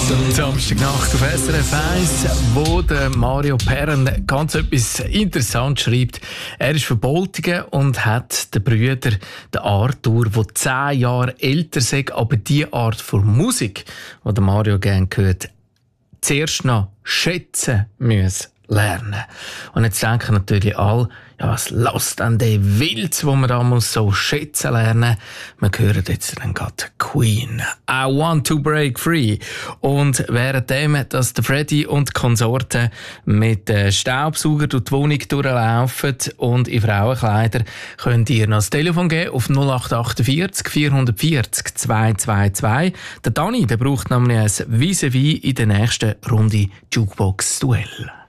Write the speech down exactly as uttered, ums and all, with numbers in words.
Samstagnacht auf S R F eins, wo der Mario Perren ganz etwas Interessantes schreibt. Er ist von Boltingen und hat den Brüder, den Arthur, der zehn Jahre älter ist, aber die Art von Musik, die der Mario gerne hört, zuerst noch schätzen müssen lernen. Und jetzt denken natürlich alle, ja, was lässt denn der Wild, wo man da muss so schätzen lernen? Wir hören jetzt dann gerade Queen. I want to break free. Und währenddem, dass der Freddy und die Konsorten mit dem Staubsauger durch die Wohnung durchlaufen und in Frauenkleider, könnt ihr noch das Telefon geben auf null acht achtundvierzig vierhundertvierzig zweihundertzweiundzwanzig. Der Dani, der braucht nämlich ein Vis-à-vis in der nächsten Runde Jukebox-Duell.